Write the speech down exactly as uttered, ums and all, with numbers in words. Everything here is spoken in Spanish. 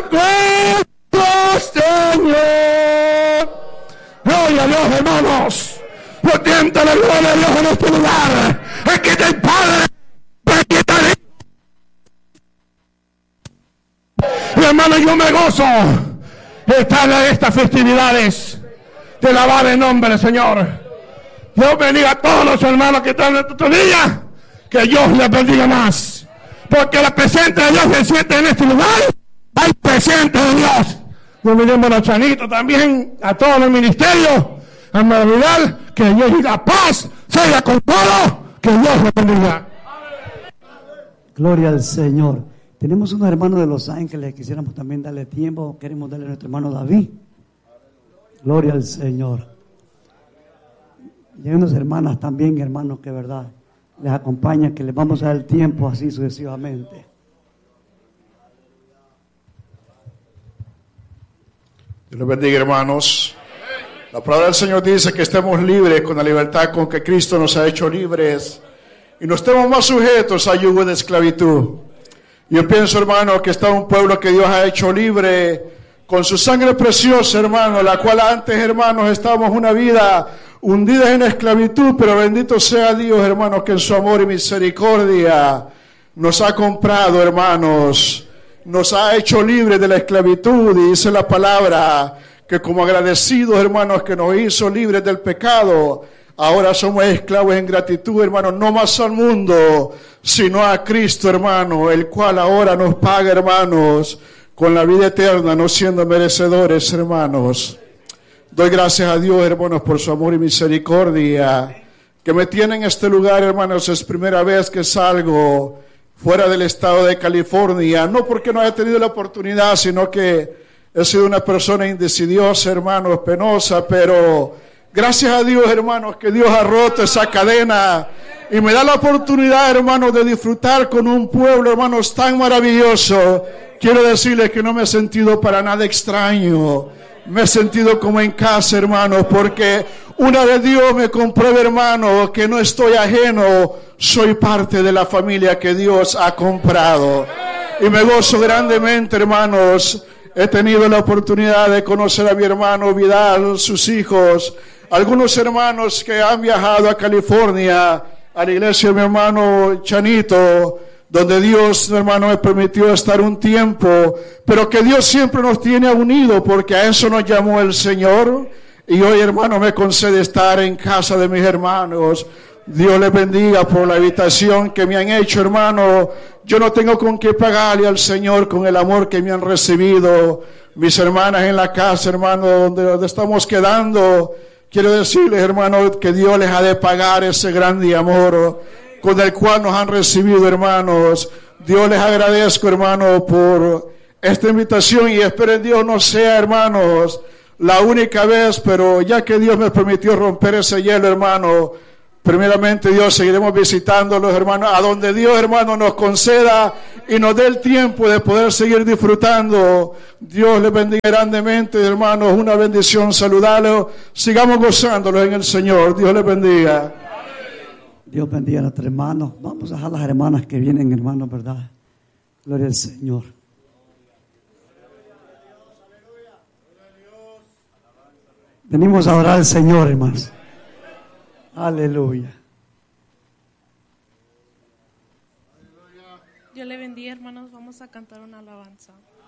acuerdo, Señor. Gloria a Dios, hermanos. Potente la gloria de Dios en este lugar. Aquí está el Padre. Aquí está el Hijo. Mi hermano, yo me gozo de estar en estas festividades de alabar el nombre del Señor. Dios bendiga a todos los hermanos que están en esta día. Que Dios les bendiga más. Porque la presencia de Dios se siente en este lugar. Hay presencia de Dios. Yo me llamo a Chanito también, a todos los ministerios. A Madrid, que Dios y la paz sea con todos. Que Dios les bendiga. Gloria al Señor. Tenemos unos hermanos de Los Ángeles. Quisiéramos también darle tiempo. Queremos darle a nuestro hermano David. Gloria al Señor. Y hay unas hermanas también, hermanos, que verdad les acompaña, que les vamos a dar el tiempo así sucesivamente. Dios les bendiga, hermanos. La palabra del Señor dice que estemos libres con la libertad con que Cristo nos ha hecho libres y no estemos más sujetos a yugo de esclavitud. Yo pienso, hermano, que está un pueblo que Dios ha hecho libre con su sangre preciosa, hermano, la cual antes, hermanos, estábamos una vida hundidas en esclavitud, pero bendito sea Dios, hermanos, que en su amor y misericordia nos ha comprado, hermanos, nos ha hecho libres de la esclavitud. Y dice la palabra que como agradecidos, hermanos, que nos hizo libres del pecado, ahora somos esclavos en gratitud, hermanos, no más al mundo, sino a Cristo, hermano, el cual ahora nos paga, hermanos, con la vida eterna, no siendo merecedores, hermanos. Doy gracias a Dios, hermanos, por su amor y misericordia, que me tiene en este lugar, hermanos. Es primera vez que salgo fuera del estado de California, no porque no haya tenido la oportunidad, sino que he sido una persona indecidiosa, hermanos, penosa, pero gracias a Dios, hermanos, que Dios ha roto esa cadena y me da la oportunidad, hermanos, de disfrutar con un pueblo, hermanos, tan maravilloso. Quiero decirles que no me he sentido para nada extraño. Me he sentido como en casa, hermanos, porque una vez Dios me comprueba, hermano, que no estoy ajeno, soy parte de la familia que Dios ha comprado. Y me gozo grandemente, hermanos. He tenido la oportunidad de conocer a mi hermano Vidal, sus hijos, algunos hermanos que han viajado a California, a la iglesia de mi hermano Chanito, donde Dios, hermano, me permitió estar un tiempo, pero que Dios siempre nos tiene unidos, porque a eso nos llamó el Señor. Y hoy, hermano, me concede estar en casa de mis hermanos. Dios les bendiga por la invitación que me han hecho, hermano. Yo no tengo con qué pagarle al Señor con el amor que me han recibido mis hermanas en la casa, hermano, donde, donde estamos quedando. Quiero decirles, hermano, que Dios les ha de pagar ese grande amor con el cual nos han recibido, hermanos. Dios les agradezco, hermano, por esta invitación, y espero en Dios no sea, hermanos, la única vez, pero ya que Dios me permitió romper ese hielo, hermano, primeramente Dios, seguiremos visitando los hermanos, a donde Dios, hermano, nos conceda y nos dé el tiempo de poder seguir disfrutando. Dios les bendiga grandemente, hermanos, una bendición saludable. Sigamos gozándolos en el Señor. Dios les bendiga. Dios bendiga a nuestros hermanos. Vamos a dejar a las hermanas que vienen, hermanos, ¿verdad? Gloria al Señor. Venimos a orar al Señor, hermanos. Aleluya. Dios le bendiga, hermanos. Vamos a cantar una alabanza.